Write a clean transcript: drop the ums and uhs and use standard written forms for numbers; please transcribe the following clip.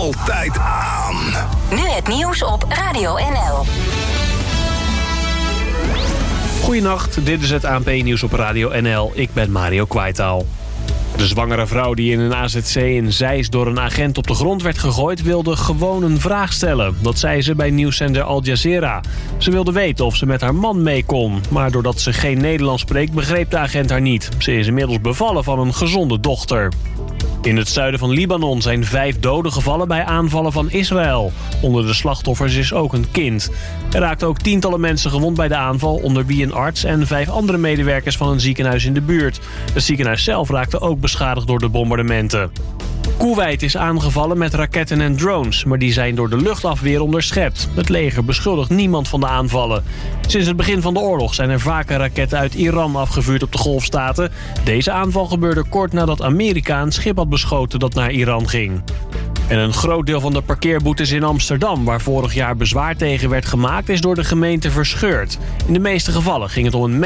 altijd aan. Nu het nieuws op Radio NL. Goedenacht, dit is het ANP-nieuws op Radio NL. Ik ben Mario Kwaitaal. De zwangere vrouw die in een AZC in Zeist door een agent op de grond werd gegooid, wilde gewoon een vraag stellen. Dat zei ze bij nieuwszender Al Jazeera. Ze wilde weten of ze met haar man mee kon. Maar doordat ze geen Nederlands spreekt, begreep de agent haar niet. Ze is inmiddels bevallen van een gezonde dochter. In het zuiden van Libanon zijn 5 doden gevallen bij aanvallen van Israël. Onder de slachtoffers is ook een kind. Er raakten ook tientallen mensen gewond bij de aanval, onder wie een arts en 5 andere medewerkers van een ziekenhuis in de buurt. Het ziekenhuis zelf raakte ook beschadigd door de bombardementen. Koeweit is aangevallen met raketten en drones, maar die zijn door de luchtafweer onderschept. Het leger beschuldigt niemand van de aanvallen. Sinds het begin van de oorlog zijn er vaker raketten uit Iran afgevuurd op de Golfstaten. Deze aanval gebeurde kort nadat Amerika een schip had beschoten dat naar Iran ging. En een groot deel van de parkeerboetes in Amsterdam, waar vorig jaar bezwaar tegen werd gemaakt, is door de gemeente verscheurd. In de meeste gevallen ging het om een